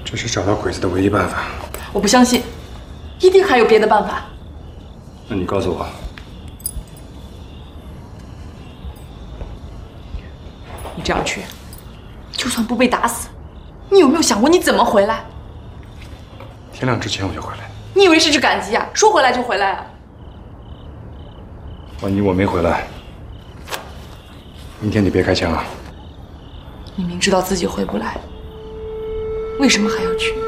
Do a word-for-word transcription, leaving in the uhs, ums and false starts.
这是找到鬼子的唯一办法。 我不相信，一定还有别的办法。 那你告诉我， 你这样去，就算不被打死，你有没有想过你怎么回来？ 天亮之前我就回来。 你以为是只赶集啊？说回来就回来啊？ 万一我没回来，明天你别开枪啊！ 你明知道自己回不来，为什么还要去？